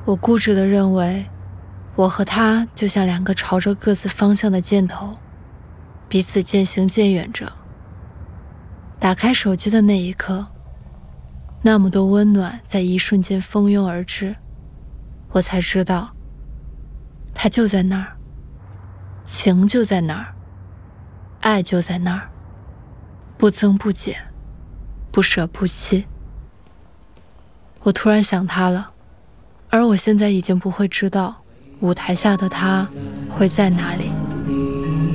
我固执地认为，我和他就像两个朝着各自方向的箭头，彼此渐行渐远着。打开手机的那一刻，那么多温暖在一瞬间蜂拥而至，我才知道，他就在那儿，情就在那儿，爱就在那儿，不增不减，不舍不弃。我突然想他了，而我现在已经不会知道舞台下的他会在哪里。